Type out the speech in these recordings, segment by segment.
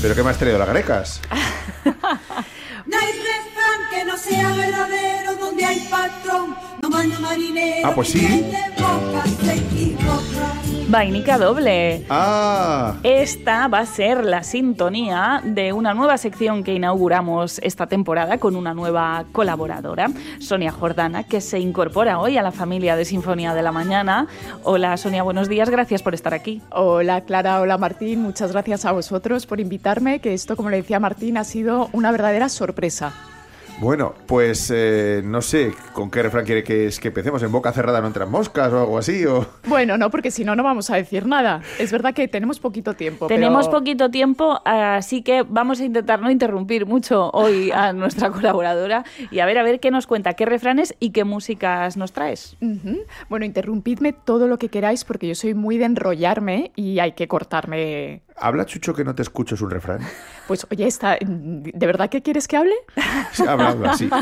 ¿Pero qué me has traído, las grecas? No hay refrán que no sea verdadero, donde hay patrón, no manda marinero. Ah, pues sí. Quien de boca se equivoca. Vainica doble. ¡Ah! Esta va a ser la sintonía de una nueva sección que inauguramos esta temporada con una nueva colaboradora, Sonia Jordana, que se incorpora hoy a la familia de Sinfonía de la Mañana. Hola Sonia, buenos días, gracias por estar aquí. Hola Clara, hola Martín, muchas gracias a vosotros por invitarme, que esto, como le decía Martín, ha sido una verdadera sorpresa. Bueno, pues no sé con qué refrán quiere que empecemos. ¿En boca cerrada no entran moscas o algo así? O... Bueno, no, porque si no, no vamos a decir nada. Es verdad que tenemos poquito tiempo. Tenemos poquito tiempo, así que vamos a intentar no interrumpir mucho hoy a nuestra colaboradora y a ver qué nos cuenta, qué refranes y qué músicas nos traes. Bueno, interrumpidme todo lo que queráis porque yo soy muy de enrollarme y hay que cortarme. ¿Habla, Chucho, que no te escucho? ¿Es un refrán? Pues oye, ¿de verdad que quieres que hable? Sí, habla, sí.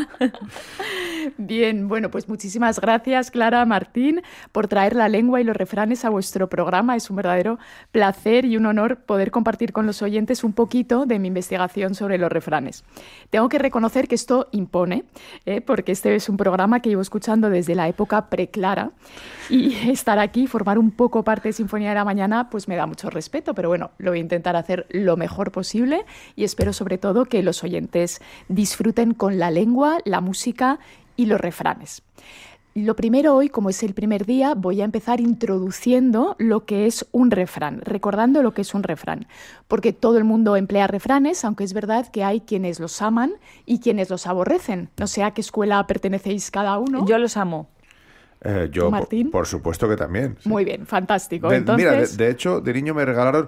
Bien, bueno, pues muchísimas gracias, Clara, Martín, por traer la lengua y los refranes a vuestro programa. Es un verdadero placer y un honor poder compartir con los oyentes un poquito de mi investigación sobre los refranes. Tengo que reconocer que esto impone, porque este es un programa que llevo escuchando desde la época preclara y estar aquí, formar un poco parte de Sinfonía de la Mañana, pues me da mucho respeto, pero bueno, lo voy a intentar hacer lo mejor posible y espero sobre todo que los oyentes disfruten con la lengua, la música y los refranes. Lo primero hoy, como es el primer día, voy a empezar introduciendo lo que es un refrán, recordando lo que es un refrán, porque todo el mundo emplea refranes, aunque es verdad que hay quienes los aman y quienes los aborrecen. No sé a qué escuela pertenecéis cada uno. Yo los amo. Yo, Martín, por supuesto que también. Sí. Muy bien, fantástico. Mira, de hecho, de niño me regalaron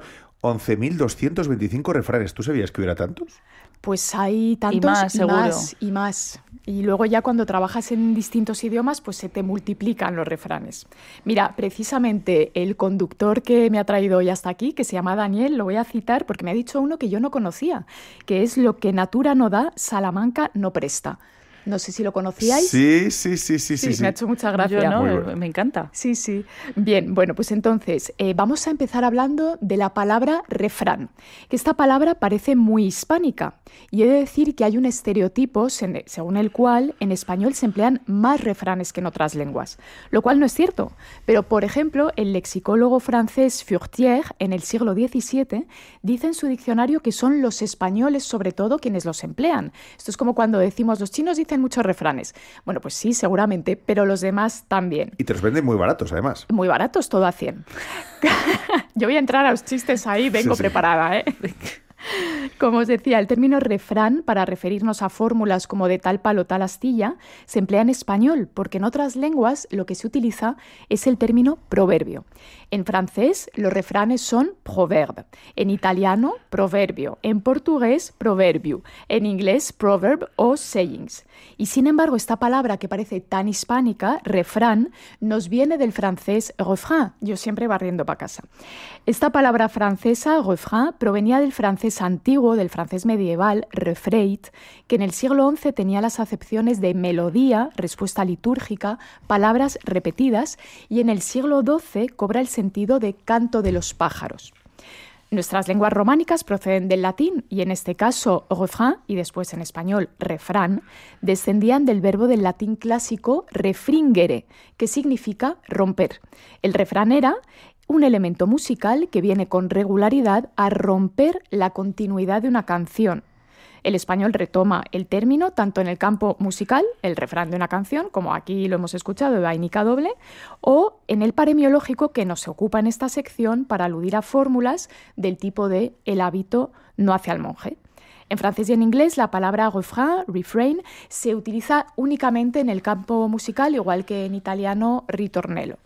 11.225 refranes. ¿Tú sabías que hubiera tantos? Pues hay tantos y más, seguro. Y más. Y luego ya cuando trabajas en distintos idiomas, pues se te multiplican los refranes. Mira, precisamente el conductor que me ha traído hoy hasta aquí, que se llama Daniel, lo voy a citar porque me ha dicho uno que yo no conocía, que es: lo que natura no da, Salamanca no presta. No sé si lo conocíais. Sí. Me ha hecho mucha gracia. Yo no, bueno. me encanta. Sí. Bien, bueno, pues entonces vamos a empezar hablando de la palabra refrán, que esta palabra parece muy hispánica. Y he de decir que hay un estereotipo según el cual en español se emplean más refranes que en otras lenguas, lo cual no es cierto. Pero, por ejemplo, el lexicólogo francés Furtière, en el siglo XVII, dice en su diccionario que son los españoles, sobre todo, quienes los emplean. Esto es como cuando decimos los chinos dicen muchos refranes. Bueno, pues sí, seguramente, pero los demás también. Y te los venden muy baratos, además. Muy baratos, todo a 100. Yo voy a entrar a los chistes ahí, vengo preparada, ¿eh? Como os decía, el término refrán, para referirnos a fórmulas como de tal palo, tal astilla, se emplea en español, porque en otras lenguas lo que se utiliza es el término proverbio. En francés, los refranes son proverbe, en italiano, proverbio, en portugués, proverbio, en inglés, proverb o sayings. Y sin embargo, esta palabra que parece tan hispánica, refrán, nos viene del francés refrain, yo siempre barriendo para casa. Esta palabra francesa, refrain, provenía del francés antiguo, del francés medieval, refreit, que en el siglo XI tenía las acepciones de melodía, respuesta litúrgica, palabras repetidas, y en el siglo XII cobra el sentido de canto de los pájaros. Nuestras lenguas románicas proceden del latín y en este caso refrain y después en español refrán descendían del verbo del latín clásico refringere, que significa romper. El refrán era un elemento musical que viene con regularidad a romper la continuidad de una canción. El español retoma el término tanto en el campo musical, el refrán de una canción, como aquí lo hemos escuchado de vainica doble, o en el paremiológico que nos ocupa en esta sección para aludir a fórmulas del tipo de el hábito no hace al monje. En francés y en inglés la palabra refrain se utiliza únicamente en el campo musical, igual que en italiano ritornello.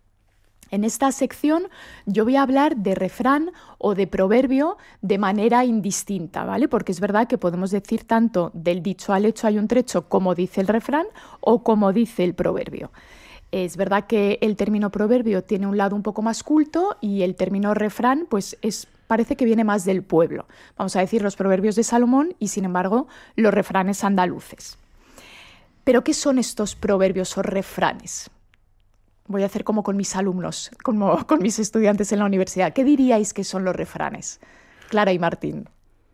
En esta sección yo voy a hablar de refrán o de proverbio de manera indistinta, ¿vale? Porque es verdad que podemos decir tanto del dicho al hecho hay un trecho, como dice el refrán o como dice el proverbio. Es verdad que el término proverbio tiene un lado un poco más culto y el término refrán pues parece que viene más del pueblo. Vamos a decir los proverbios de Salomón y sin embargo los refranes andaluces. ¿Pero qué son estos proverbios o refranes? Voy a hacer como con mis alumnos, como con mis estudiantes en la universidad. ¿Qué diríais que son los refranes? Clara y Martín.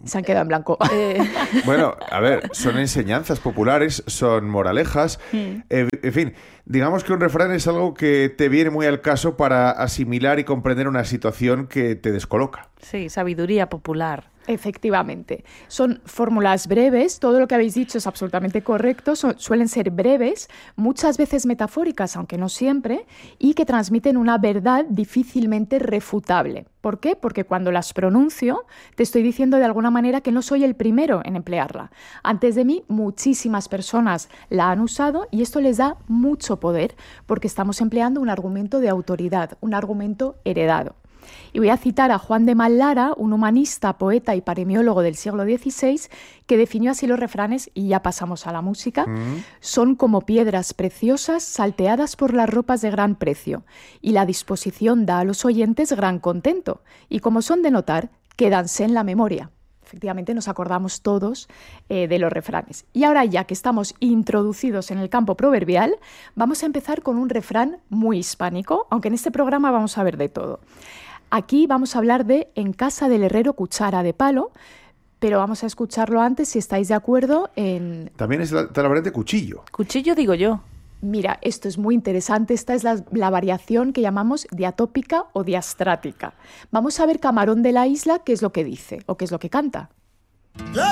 Se han quedado en blanco. Bueno, a ver, son enseñanzas populares, son moralejas. En fin, digamos que un refrán es algo que te viene muy al caso para asimilar y comprender una situación que te descoloca. Sí, sabiduría popular. Efectivamente. Son fórmulas breves, todo lo que habéis dicho es absolutamente correcto, suelen ser breves, muchas veces metafóricas, aunque no siempre, y que transmiten una verdad difícilmente refutable. ¿Por qué? Porque cuando las pronuncio, te estoy diciendo de alguna manera que no soy el primero en emplearla. Antes de mí, muchísimas personas la han usado y esto les da mucho poder, porque estamos empleando un argumento de autoridad, un argumento heredado. Y voy a citar a Juan de Mallara, un humanista, poeta y paremiólogo del siglo XVI, que definió así los refranes, y ya pasamos a la música. Son como piedras preciosas salteadas por las ropas de gran precio, y la disposición da a los oyentes gran contento, y como son de notar, quédanse en la memoria. Efectivamente, nos acordamos todos de los refranes. Y ahora, ya que estamos introducidos en el campo proverbial, vamos a empezar con un refrán muy hispánico, aunque en este programa vamos a ver de todo. Aquí vamos a hablar de en casa del herrero cuchara de palo, pero vamos a escucharlo antes, si estáis de acuerdo, en... También está la variante cuchillo. Cuchillo digo yo. Mira, esto es muy interesante, esta es la variación que llamamos diatópica o diastrática. Vamos a ver Camarón de la Isla qué es lo que dice o qué es lo que canta.